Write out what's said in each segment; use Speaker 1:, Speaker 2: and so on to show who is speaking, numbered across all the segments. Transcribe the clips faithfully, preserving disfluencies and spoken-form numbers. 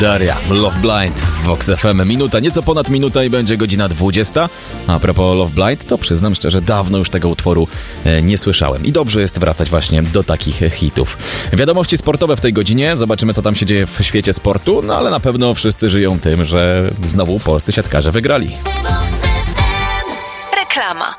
Speaker 1: Daria, Love Blind w Vox F M. Minuta, nieco ponad minuta i będzie godzina dwudziesta. A propos Love Blind, to przyznam szczerze, dawno już tego utworu e, nie słyszałem. I dobrze jest wracać właśnie do takich hitów. Wiadomości sportowe w tej godzinie. Zobaczymy, co tam się dzieje w świecie sportu. No ale na pewno wszyscy żyją tym, że znowu polscy siatkarze wygrali.
Speaker 2: Reklama.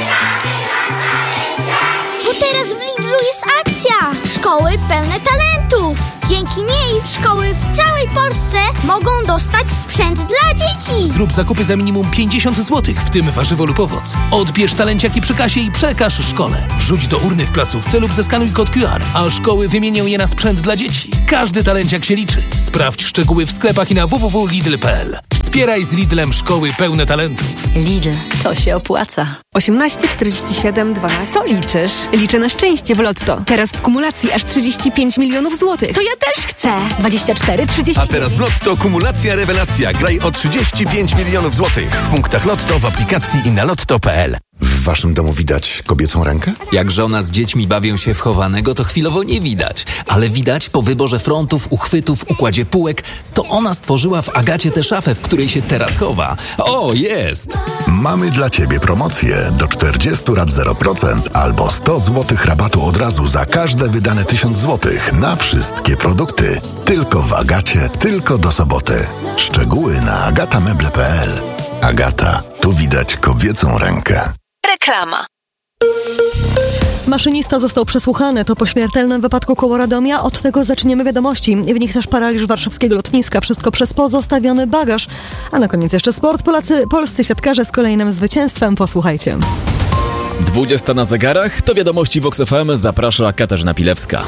Speaker 3: Bo teraz w Lidlu jest akcja! Szkoły pełne talentów! Dzięki niej szkoły w całej Polsce mogą dostać sprzęt dla dzieci!
Speaker 4: Zrób zakupy za minimum pięćdziesiąt złotych, w tym warzywo lub owoc. Odbierz talenciaki przy kasie i przekaż szkole. Wrzuć do urny w placówce lub zeskanuj kod Q R, a szkoły wymienią je na sprzęt dla dzieci. Każdy talenciak się liczy. Sprawdź szczegóły w sklepach i na w w w kropka lidl kropka p l. Wspieraj z Lidlem szkoły pełne talentów.
Speaker 2: Lidl, to się opłaca.
Speaker 5: osiemnaście czterdzieści siedem dwanaście.
Speaker 6: Co liczysz?
Speaker 5: Liczę na szczęście w Lotto. Teraz w kumulacji aż trzydzieści pięć milionów złotych.
Speaker 6: To ja też chcę! dwadzieścia cztery trzydzieści.
Speaker 7: A teraz w Lotto kumulacja rewelacja. Graj o trzydzieści pięć milionów złotych. W punktach Lotto, w aplikacji i na lotto kropka p l.
Speaker 8: W waszym domu widać kobiecą rękę?
Speaker 9: Jak żona z dziećmi bawią się w chowanego, to chwilowo nie widać. Ale widać po wyborze frontów, uchwytów, układzie półek, to ona stworzyła w Agacie tę szafę, w której się teraz chowa. O, jest!
Speaker 8: Mamy dla ciebie promocję do czterdzieści lat zero procent albo sto złotych rabatu od razu za każde wydane tysiąc złotych na wszystkie produkty. Tylko w Agacie, tylko do soboty. Szczegóły na agata meble kropka p l. Agata, tu widać kobiecą rękę.
Speaker 2: Reklama.
Speaker 10: Maszynista został przesłuchany. To po śmiertelnym wypadku koło Radomia. Od tego zaczniemy wiadomości. W nich też paraliż warszawskiego lotniska. Wszystko przez pozostawiony bagaż. A na koniec jeszcze sport. Polacy, polscy siatkarze z kolejnym zwycięstwem. Posłuchajcie.
Speaker 1: dwudziesta na zegarach. To wiadomości Vox F M. Zaprasza Katarzyna Pilewska.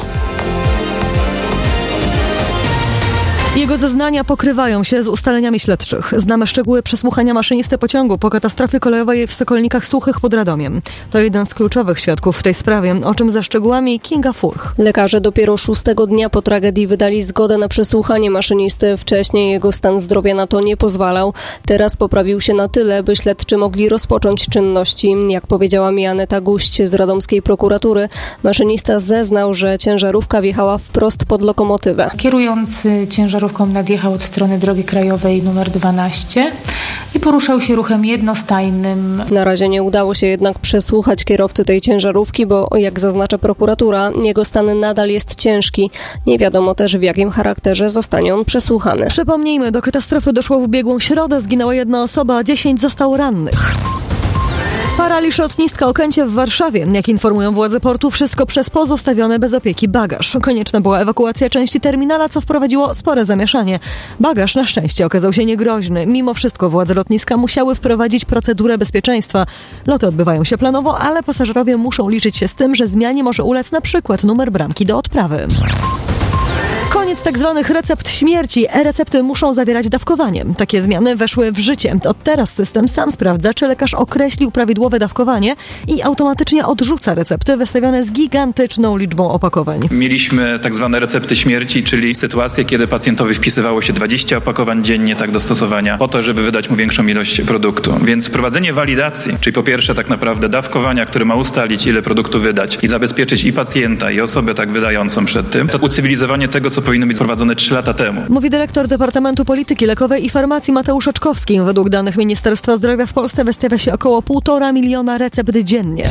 Speaker 10: Jego zeznania pokrywają się z ustaleniami śledczych. Znamy szczegóły przesłuchania maszynisty pociągu po katastrofie kolejowej w Sokolnikach Suchych pod Radomiem. To jeden z kluczowych świadków w tej sprawie, o czym ze szczegółami Kinga Furch.
Speaker 11: Lekarze dopiero szóstego dnia po tragedii wydali zgodę na przesłuchanie maszynisty. Wcześniej jego stan zdrowia na to nie pozwalał. Teraz poprawił się na tyle, by śledczy mogli rozpocząć czynności. Jak powiedziała mi Aneta Guść z radomskiej prokuratury, maszynista zeznał, że ciężarówka wjechała wprost pod lokomotywę.
Speaker 12: Kierując ciężarówką nadjechał od strony drogi krajowej numer dwanaście i poruszał się ruchem jednostajnym.
Speaker 11: Na razie nie udało się jednak przesłuchać kierowcy tej ciężarówki, bo jak zaznacza prokuratura, jego stan nadal jest ciężki. Nie wiadomo też, w jakim charakterze zostanie on przesłuchany.
Speaker 10: Przypomnijmy, do katastrofy doszło w ubiegłą środę. Zginęła jedna osoba, a dziesięć zostało rannych. Paraliż lotniska Okęcie w Warszawie. Jak informują władze portu, wszystko przez pozostawiony bez opieki bagaż. Konieczna była ewakuacja części terminala, co wprowadziło spore zamieszanie. Bagaż na szczęście okazał się niegroźny. Mimo wszystko władze lotniska musiały wprowadzić procedurę bezpieczeństwa. Loty odbywają się planowo, ale pasażerowie muszą liczyć się z tym, że zmianie może ulec na przykład numer bramki do odprawy. Koniec tak zwanych recept śmierci. E-recepty muszą zawierać dawkowanie. Takie zmiany weszły w życie. Od teraz system sam sprawdza, czy lekarz określił prawidłowe dawkowanie i automatycznie odrzuca recepty wystawione z gigantyczną liczbą opakowań.
Speaker 13: Mieliśmy tak zwane recepty śmierci, czyli sytuacje, kiedy pacjentowi wpisywało się dwadzieścia opakowań dziennie tak do stosowania, po to, żeby wydać mu większą ilość produktu. Więc wprowadzenie walidacji, czyli po pierwsze tak naprawdę dawkowania, który ma ustalić, ile produktu wydać i zabezpieczyć i pacjenta, i osobę tak wydającą przed tym, to ucywilizowanie tego, co powinno być prowadzone trzy lata temu.
Speaker 10: Mówi dyrektor Departamentu Polityki Lekowej i Farmacji Mateusz Oczkowski. Według danych Ministerstwa Zdrowia w Polsce wystawia się około półtora miliona recept dziennie.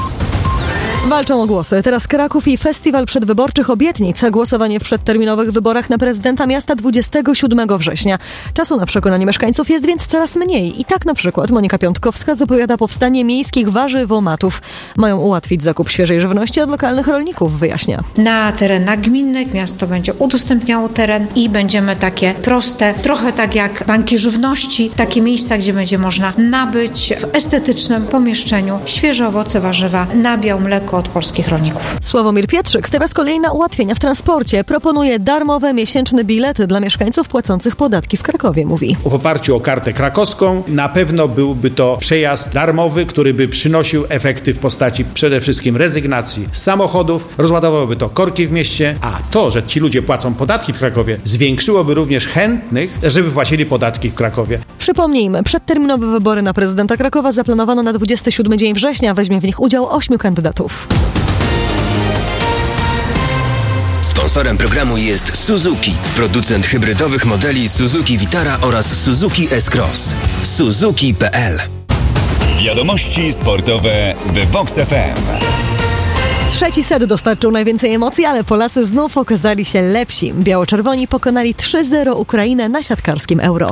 Speaker 10: Walczą o głosy. Teraz Kraków i festiwal przedwyborczych obietnic. Głosowanie w przedterminowych wyborach na prezydenta miasta dwudziestego siódmego września. Czasu na przekonanie mieszkańców jest więc coraz mniej. I tak na przykład Monika Piątkowska zapowiada powstanie miejskich warzywomatów. Mają ułatwić zakup świeżej żywności od lokalnych rolników, wyjaśnia.
Speaker 14: Na terenach gminnych miasto będzie udostępniało teren i będziemy takie proste, trochę tak jak banki żywności, takie miejsca, gdzie będzie można nabyć w estetycznym pomieszczeniu świeże owoce, warzywa, nabiał, mleko od polskich rolników.
Speaker 10: Sławomir Pietrzyk stawia z kolei na ułatwienia w transporcie. Proponuje darmowe miesięczne bilety dla mieszkańców płacących podatki w Krakowie, mówi.
Speaker 15: W oparciu o kartę krakowską na pewno byłby to przejazd darmowy, który by przynosił efekty w postaci przede wszystkim rezygnacji z samochodów, rozładowałby to korki w mieście, a to, że ci ludzie płacą podatki w Krakowie, zwiększyłoby również chętnych, żeby płacili podatki w Krakowie.
Speaker 10: Przypomnijmy, przedterminowe wybory na prezydenta Krakowa zaplanowano na dwudziestego siódmego dzień września. Weźmie w nich udział ośmiu kandydatów.
Speaker 16: Sponsorem programu jest Suzuki, producent hybrydowych modeli Suzuki Vitara oraz Suzuki S-Cross. Suzuki kropka p l.
Speaker 17: Wiadomości sportowe w Vox F M.
Speaker 10: Trzeci set dostarczył najwięcej emocji, ale Polacy znów okazali się lepsi. Biało-czerwoni pokonali trzy zero Ukrainę na siatkarskim Euro.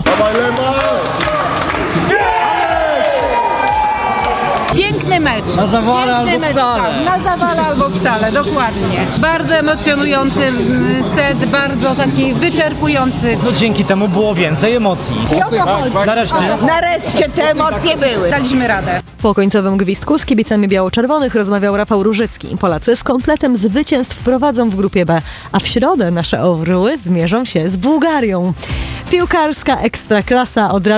Speaker 18: Piękny mecz. Na zawale albo mecz, wcale. Tak, na zawale albo wcale, dokładnie. Bardzo emocjonujący set, bardzo taki wyczerpujący.
Speaker 19: No dzięki temu było więcej emocji.
Speaker 18: I o to chodzi.
Speaker 19: Nareszcie.
Speaker 18: Nareszcie te emocje były. Daliśmy radę.
Speaker 10: Po końcowym gwizdku z kibicami biało-czerwonych rozmawiał Rafał Różycki. Polacy z kompletem zwycięstw prowadzą w grupie B, a w środę nasze orły zmierzą się z Bułgarią. Piłkarska ekstraklasa od